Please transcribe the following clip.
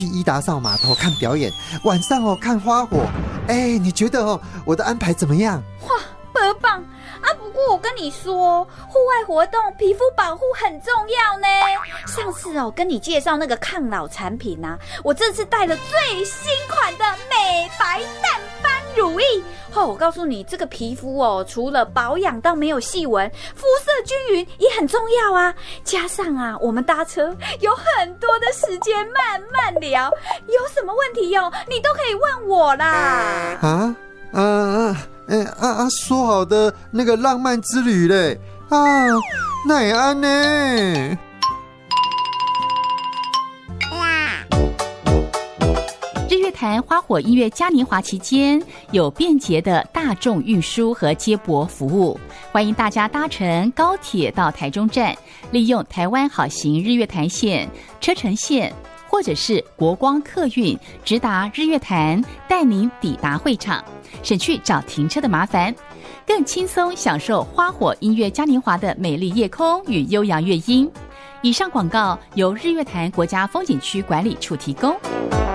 去伊达邵码头看表演，晚上看花火。你觉得我的安排怎么样？ 哇，很棒啊！不过我跟你说，户外活动皮肤保护很重要呢。上次跟你介绍那个抗老产品啊，我这次带了最新款的美白淡斑乳液。我告诉你，这个皮肤除了保养到没有细纹，肤色均匀也很重要啊。加上我们搭车有很多的时间慢慢聊，有什么问题你都可以问我啦。 说好的那个浪漫之旅嘞那也安呢。 日月潭花火音乐嘉年华期间，有便捷的大众运输和接驳服务，欢迎大家搭乘高铁到台中站，利用台湾好行日月潭线、车城线或者是国光客运直达日月潭，带您抵达会场，省去找停车的麻烦，更轻松享受花火音乐嘉年华的美丽夜空与悠扬乐音。以上广告由日月潭国家风景区管理处提供。